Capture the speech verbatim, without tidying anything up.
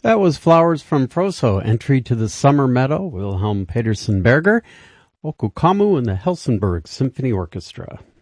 That was Flowers from Froso, entry to the Summer Meadow, Wilhelm Petersen Berger, Okokamu and the Helsingborg Symphony Orchestra.